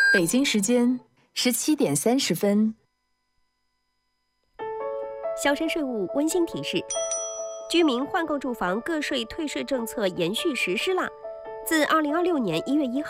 北京时间17:30。 消声税务温馨提示：居民换购住房个税退税政策延续实施啦，自2026年1月1号。